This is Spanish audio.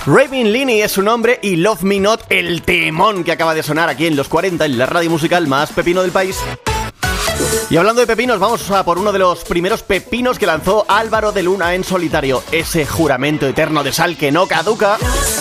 Raven Leaney es su nombre y Love Me Not, el temón que acaba de sonar aquí en los 40 en la radio musical más pepino del país. Y hablando de pepinos, vamos a por uno de los primeros pepinos que lanzó Álvaro de Luna en solitario, ese juramento eterno de sal que no caduca.